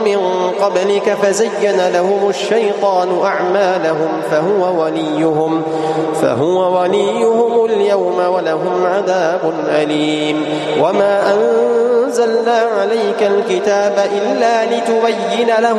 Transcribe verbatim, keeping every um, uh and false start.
من قبلك فزين لهم الشيطان أعمالهم فهو وليهم, فهو وليهم اليوم ولهم عذاب أليم. وما أنزلنا عليك الكتاب إلا لتبين لهم